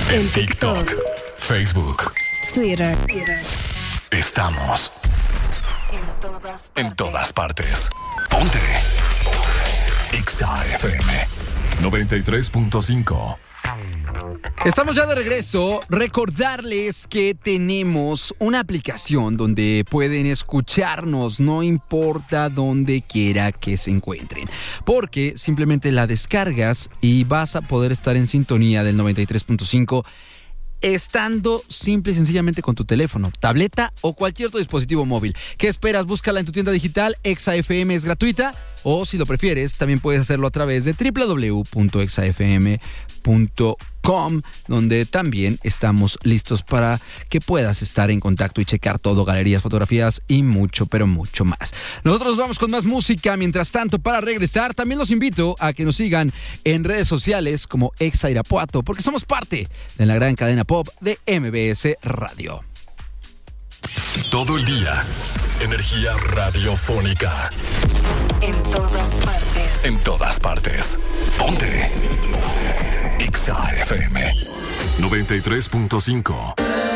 En TikTok, Facebook, Twitter. Estamos en todas partes. Ponte Exa FM 93.5. Estamos ya de regreso. Recordarles que tenemos una aplicación donde pueden escucharnos, no importa donde quiera que se encuentren, porque simplemente la descargas y vas a poder estar en sintonía del 93.5 estando simple y sencillamente con tu teléfono, tableta o cualquier otro dispositivo móvil. ¿Qué esperas? Búscala en tu tienda digital. Exa FM es gratuita, o si lo prefieres, también puedes hacerlo a través de www.exafm.com, donde también estamos listos para que puedas estar en contacto y checar todo, galerías, fotografías y mucho, pero mucho más. Nosotros vamos con más música. Mientras tanto, para regresar, también los invito a que nos sigan en redes sociales como Exa Irapuato, porque somos parte de la gran cadena pop de MBS Radio. Todo el día, energía radiofónica. En todas partes. En todas partes. Ponte Exa FM 93.5.